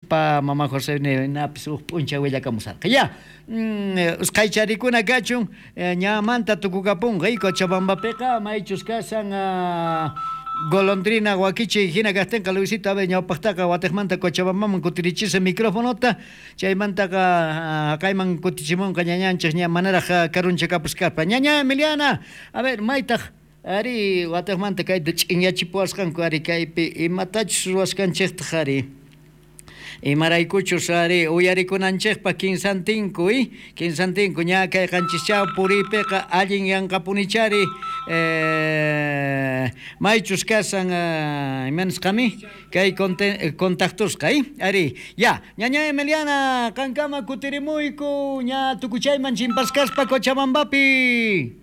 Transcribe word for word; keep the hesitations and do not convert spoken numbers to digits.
pa mamá José napis puncha willakamusarqa ya usqaycharikuna kachun ñamanta tukukapunqa y Cochabambapiqa maychus kasan golondrina wakichi hina kastenqa Luisito abe ñawpaqtaqa Guatemanta Cochabambaman kutirichisa micrófonota chaymantaqa kayman kutichimunqa ñañanchik ña manaraq karuncha kapuskapa ñaña Emiliana a ver maytaq ari Guatemanta kayta ch'inyachipuwasqanku ari kaypi imatachus ruwasqanchikta ari imaraykuchus ari uyarikunanchikpa kinsantinkuy kinsantinku ña kay qanchishchaw puriypiqa allin yanqapunichari eh, maychus kasan uh, imanisqami kay contactusqa ari ya ñaña Emiliana kankama kutirimuyku ña tukuchayman chimpaskaspa Cochabambapi